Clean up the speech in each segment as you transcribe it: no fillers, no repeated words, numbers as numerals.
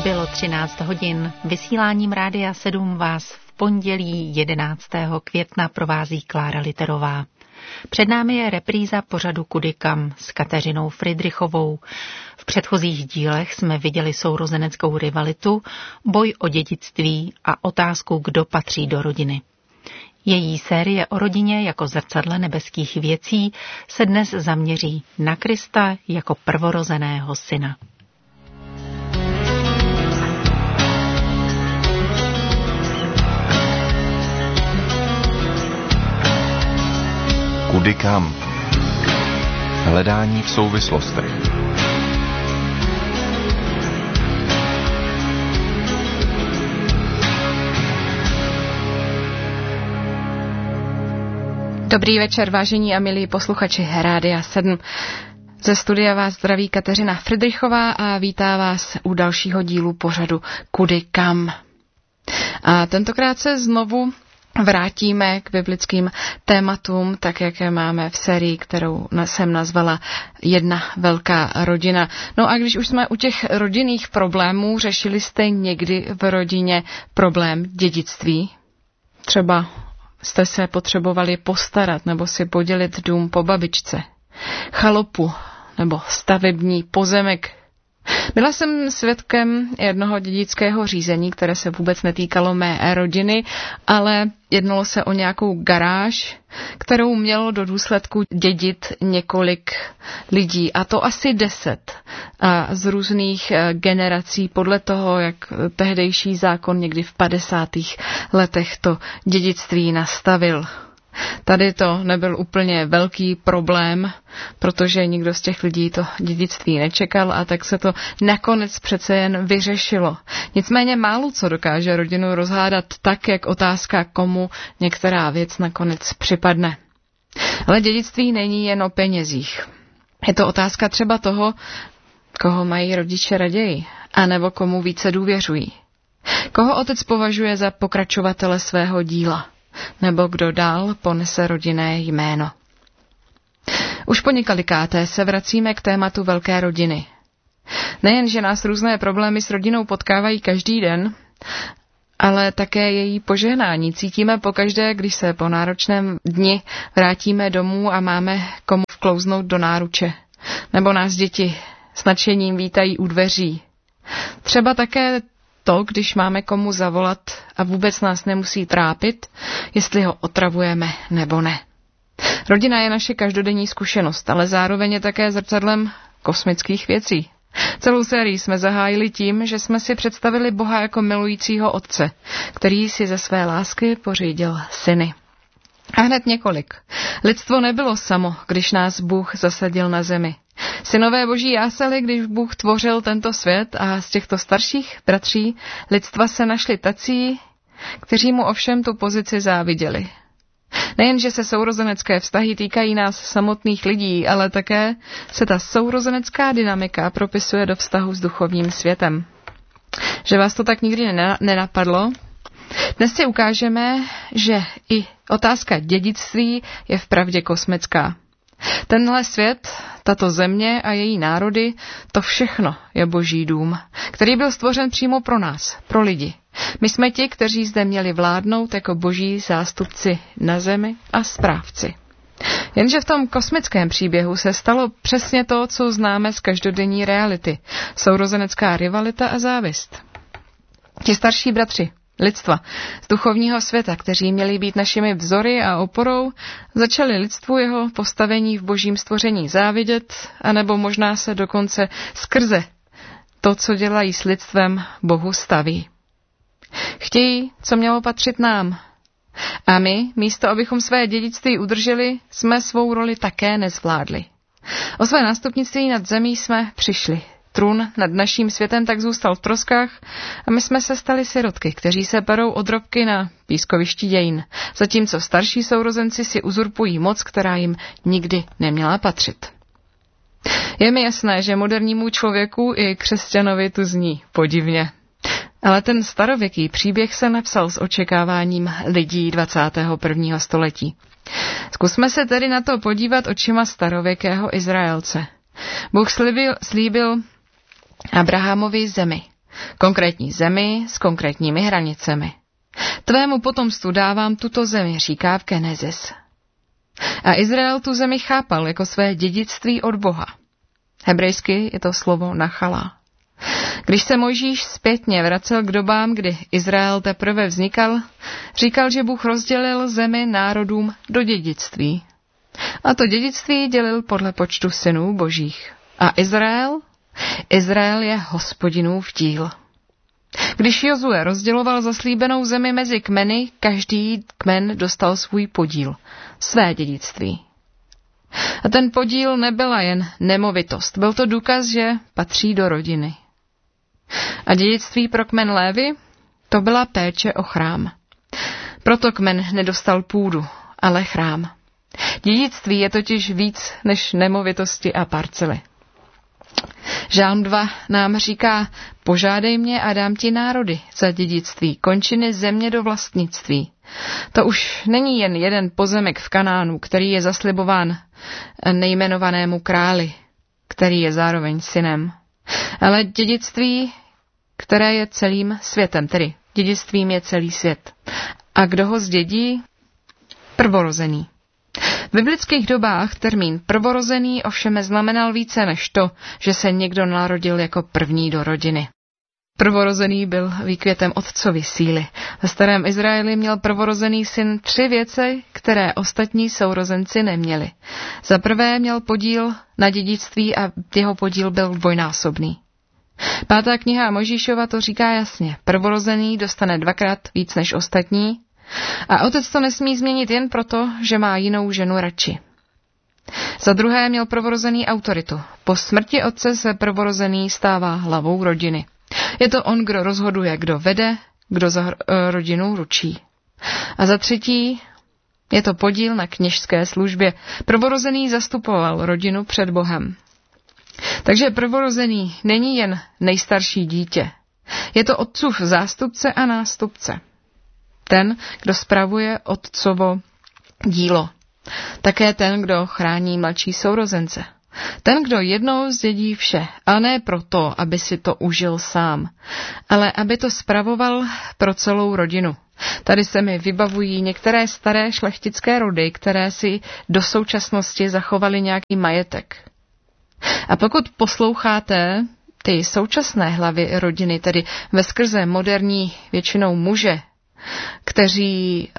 Bylo 13 hodin. Vysíláním Rádia 7 vás v pondělí 11. května provází Klára Literová. Před námi je repríza pořadu Kudy kam s Kateřinou Fridrichovou. V předchozích dílech jsme viděli sourozeneckou rivalitu, boj o dědictví a otázku, kdo patří do rodiny. Její série o rodině jako zrcadle nebeských věcí se dnes zaměří na Krista jako prvorozeného syna. Kudy kam? Hledání v souvislostech. Dobrý večer, vážení a milí posluchači Rádia 7. Ze studia vás zdraví Kateřina Fridrichová a vítá vás u dalšího dílu pořadu Kudy kam. A tentokrát se znovu vrátíme k biblickým tématům, tak jak je máme v sérii, kterou jsem nazvala Jedna velká rodina. No a když už jsme u těch rodinných problémů, řešili jste někdy v rodině problém dědictví? Třeba jste se potřebovali postarat nebo si podělit dům po babičce, chalupu nebo stavební pozemek. Byla jsem svědkem jednoho dědického řízení, které se vůbec netýkalo mé rodiny, ale jednalo se o nějakou garáž, kterou mělo do důsledku dědit několik lidí, a to asi 10 a z různých generací podle toho, jak tehdejší zákon někdy v 50. letech to dědictví nastavil. Tady to nebyl úplně velký problém, protože nikdo z těch lidí to dědictví nečekal a tak se to nakonec přece jen vyřešilo. Nicméně málo co dokáže rodinu rozhádat tak, jak otázka, komu některá věc nakonec připadne. Ale dědictví není jen o penězích. Je to otázka třeba toho, koho mají rodiče raději, anebo komu více důvěřují. Koho otec považuje za pokračovatele svého díla, nebo kdo dál ponese rodinné jméno. Už po několikáté se vracíme k tématu velké rodiny. Nejen, že nás různé problémy s rodinou potkávají každý den, ale také její požehnání cítíme pokaždé, když se po náročném dni vrátíme domů a máme komu vklouznout do náruče. Nebo nás děti s nadšením vítají u dveří. Třeba také to, když máme komu zavolat a vůbec nás nemusí trápit, jestli ho otravujeme nebo ne. Rodina je naše každodenní zkušenost, ale zároveň je také zrcadlem kosmických věcí. Celou sérii jsme zahájili tím, že jsme si představili Boha jako milujícího otce, který si ze své lásky pořídil syny. A hned několik. Lidstvo nebylo samo, když nás Bůh zasadil na zemi. Synové boží jásali, když Bůh tvořil tento svět, a z těchto starších bratří lidstva se našli tací, kteří mu ovšem tu pozici záviděli. Nejenže se sourozenecké vztahy týkají nás samotných lidí, ale také se ta sourozenecká dynamika propisuje do vztahu s duchovním světem. Že vás to tak nikdy nenapadlo? Dnes si ukážeme, že i otázka dědictví je vpravdě kosmická. Tenhle svět, tato země a její národy, to všechno je boží dům, který byl stvořen přímo pro nás, pro lidi. My jsme ti, kteří zde měli vládnout jako boží zástupci na zemi a správci. Jenže v tom kosmickém příběhu se stalo přesně to, co známe z každodenní reality. Sourozenecká rivalita a závist. Ti starší bratři lidstva z duchovního světa, kteří měli být našimi vzory a oporou, začali lidstvu jeho postavení v božím stvoření závidět, anebo možná se dokonce skrze to, co dělají s lidstvem, Bohu staví. Chtějí, co mělo patřit nám. A my, místo abychom své dědictví udrželi, jsme svou roli také nezvládli. O své nástupnictví nad zemí jsme přišli. Trůn nad naším světem tak zůstal v troskách a my jsme se stali sirotky, kteří se perou o drobky na pískovišti dějin, zatímco starší sourozenci si uzurpují moc, která jim nikdy neměla patřit. Je mi jasné, že modernímu člověku i křesťanovi tu zní podivně. Ale ten starověký příběh se napsal s očekáváním lidí 21. století. Zkusme se tedy na to podívat očima starověkého Izraelce. Bůh slíbil Abrahamovi zemi, konkrétní zemi s konkrétními hranicemi. Tvému potomstvu dávám tuto zemi, říká v Genesis. A Izrael tu zemi chápal jako své dědictví od Boha. Hebrejsky je to slovo nachala. Když se Mojžíš zpětně vracel k dobám, kdy Izrael teprve vznikal, říkal, že Bůh rozdělil zemi národům do dědictví. A to dědictví dělil podle počtu synů božích. A Izrael je Hospodinův díl. Když Jozue rozděloval zaslíbenou zemi mezi kmeny, každý kmen dostal svůj podíl, své dědictví. A ten podíl nebyla jen nemovitost, byl to důkaz, že patří do rodiny. A dědictví pro kmen Lévy, to byla péče o chrám. Proto kmen nedostal půdu, ale chrám. Dědictví je totiž víc než nemovitosti a parcely. Žálm 2 nám říká, požádej mě a dám ti národy za dědictví, končiny země do vlastnictví. To už není jen jeden pozemek v Kanánu, který je zaslibován nejmenovanému králi, který je zároveň synem, ale dědictví, které je celým světem, tedy dědictvím je celý svět. A kdo ho zdědí? Prvorozený. V biblických dobách termín prvorozený ovšem znamenal více než to, že se někdo narodil jako první do rodiny. Prvorozený byl výkvětem otcovy síly. Ve starém Izraeli měl prvorozený syn 3 věci, které ostatní sourozenci neměli. Za prvé měl podíl na dědictví a jeho podíl byl dvojnásobný. 5. kniha Mojžíšova to říká jasně. Prvorozený dostane 2krát víc než ostatní a otec to nesmí změnit jen proto, že má jinou ženu radši. Za druhé měl prvorozený autoritu. Po smrti otce se prvorozený stává hlavou rodiny. Je to on, kdo rozhoduje, kdo vede, kdo za rodinu ručí. A za třetí je to podíl na kněžské službě. Prvorozený zastupoval rodinu před Bohem. Takže prvorozený není jen nejstarší dítě. Je to otcův zástupce a nástupce. Ten, kdo spravuje otcovo dílo. Také ten, kdo chrání mladší sourozence. Ten, kdo jednou zdědí vše, a ne proto, aby si to užil sám, ale aby to spravoval pro celou rodinu. Tady se mi vybavují některé staré šlechtické rody, které si do současnosti zachovaly nějaký majetek. A pokud posloucháte ty současné hlavy rodiny, tedy veskrze moderní většinou muže, kteří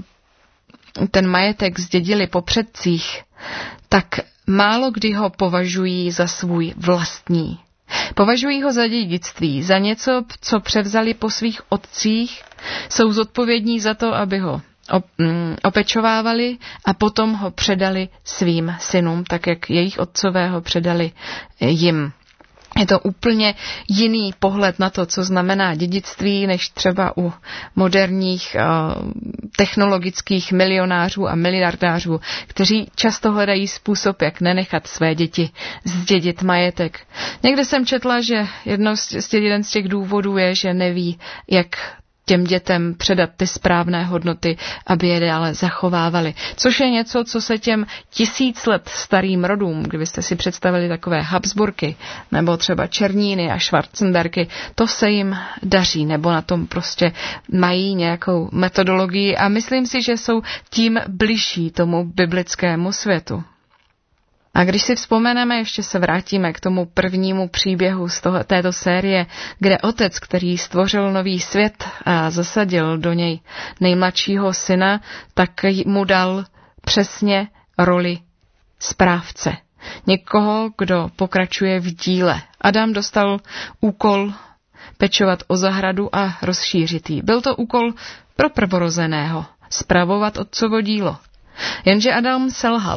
ten majetek zdědili po předcích, tak málo kdy ho považují za svůj vlastní. Považují ho za dědictví, za něco, co převzali po svých otcích, jsou zodpovědní za to, aby ho opečovávali a potom ho předali svým synům, tak jak jejich otcové ho předali jim. Je to úplně jiný pohled na to, co znamená dědictví, než třeba u moderních technologických milionářů a miliardářů, kteří často hledají způsob, jak nenechat své děti zdědit majetek. Někde jsem četla, že jeden z těch důvodů je, že neví, jak těm dětem předat ty správné hodnoty, aby je dále zachovávali. Což je něco, co se těm 1000 let starým rodům, kdybyste si představili takové Habsburky, nebo třeba Černíny a Schwarzenbergy, to se jim daří, nebo na tom prostě mají nějakou metodologii a myslím si, že jsou tím bližší tomu biblickému světu. A když si vzpomeneme, ještě se vrátíme k tomu prvnímu příběhu z této série, kde otec, který stvořil nový svět a zasadil do něj nejmladšího syna, tak mu dal přesně roli správce. Někoho, kdo pokračuje v díle. Adam dostal úkol pečovat o zahradu a rozšířit ji. Byl to úkol pro prvorozeného, spravovat otcovo dílo. Jenže Adam selhal.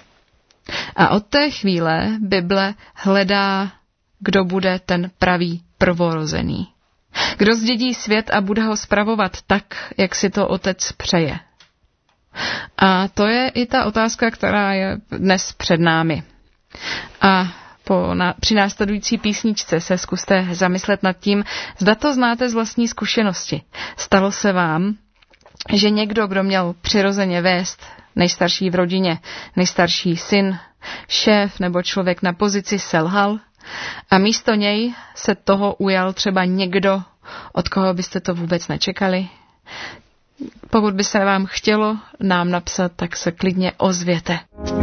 A od té chvíle Bible hledá, kdo bude ten pravý prvorozený. Kdo zdědí svět a bude ho spravovat tak, jak si to otec přeje. A to je i ta otázka, která je dnes před námi. A při následující písničce se zkuste zamyslet nad tím, zda to znáte z vlastní zkušenosti. Stalo se vám, že někdo, kdo měl přirozeně vést, nejstarší v rodině, nejstarší syn, šéf nebo člověk na pozici selhal a místo něj se toho ujal třeba někdo, od koho byste to vůbec nečekali. Pokud by se vám chtělo nám napsat, tak se klidně ozvěte.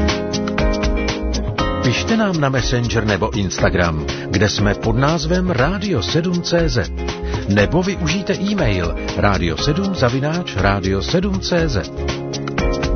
Pište nám na Messenger nebo Instagram, kde jsme pod názvem radio7.cz. Nebo využijte e-mail radio7@radio7.cz.